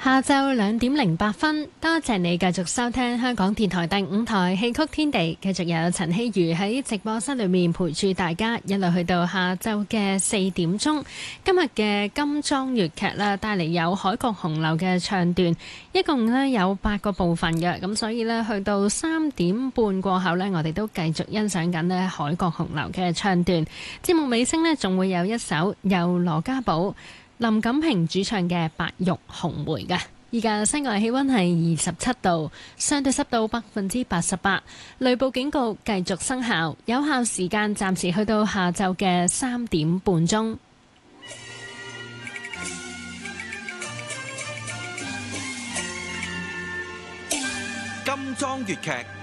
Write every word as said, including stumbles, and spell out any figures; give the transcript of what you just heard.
下晝兩點零八分，多謝你繼續收聽香港電台第五台戲曲天地，繼續有陳希如喺直播室裏面陪住大家，一路去到下晝嘅四點鐘。今日嘅金裝粵劇啦，帶嚟有海角紅樓嘅唱段，一共呢有八個部分嘅，咁所以呢，去到三點半過後呢，我哋都繼續欣賞緊呢海角紅樓嘅唱段。節目尾聲呢，仲會有一首由羅家寶、林錦平主唱嘅《白玉紅梅》嘅。而家室外氣溫係二十七度，相對濕度百分之八十八，雷暴警告繼續生效，有效時間暫時去到下晝嘅三點半鐘。 金裝粵劇